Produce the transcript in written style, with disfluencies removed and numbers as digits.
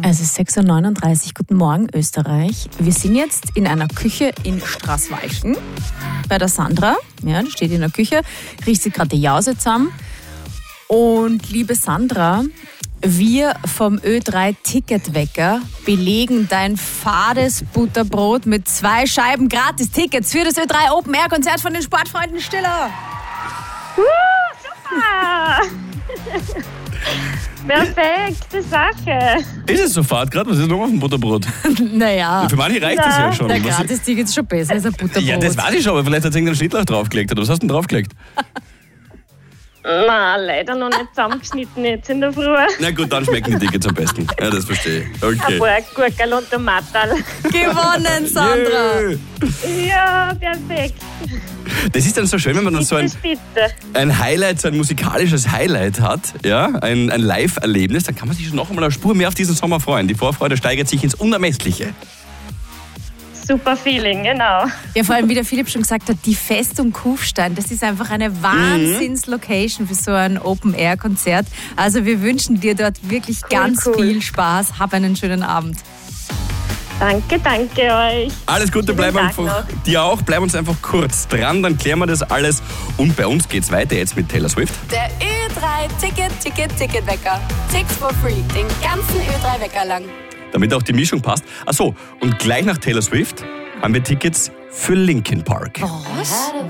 Es ist 6.39 Uhr. Guten Morgen, Österreich. Wir sind jetzt in einer Küche in Straßwalchen bei der Sandra. Ja, die steht in der Küche, riecht sich gerade die Jause zusammen. Und liebe Sandra, wir vom Ö3-Ticketwecker belegen dein fades Butterbrot mit 2 Scheiben Gratis-Tickets für das Ö3 Open-Air-Konzert von den Sportfreunden Stiller. Super! Perfekte Sache. Ist es so fad gerade? Was ist noch auf dem Butterbrot? Naja, Für manche reicht das ja schon. der Gratis-Ticket ist schon besser als ein Butterbrot. Ja, das weiß ich schon, aber vielleicht hat es irgendeinen Schnittlauch draufgelegt. Oder was hast du denn draufgelegt? Nein, leider noch nicht zusammengeschnitten jetzt in der Früh. Na gut, dann schmecken die Tickets am besten. Ja, das verstehe ich. Ein Okay. paar Gurkel und Tomaterl. Gewonnen, Sandra. Yeah. Ja, perfekt. Das ist dann so schön, wenn man dann so Bitte. ein Highlight, so ein musikalisches Highlight hat, ja, ein Live-Erlebnis, dann kann man sich schon noch einmal eine Spur mehr auf diesen Sommer freuen. Die Vorfreude steigert sich ins Unermessliche. Super Feeling, genau. Ja, vor allem, wie der Philipp schon gesagt hat, die Festung Kufstein, das ist einfach eine Wahnsinns-Location für so ein Open-Air-Konzert. Also wir wünschen dir dort wirklich ganz viel Spaß. Hab einen schönen Abend. Danke euch. Alles Gute, Schönen bleib Tag einfach, noch. dir auch, bleib uns einfach kurz dran, dann klären wir das alles. Und bei uns geht's weiter jetzt mit Taylor Swift. Der Ö3-Ticketwecker. Tickets for free, den ganzen Ö3-Wecker lang. Damit auch die Mischung passt. Achso, und gleich nach Taylor Swift haben wir Tickets für Linkin Park. Was?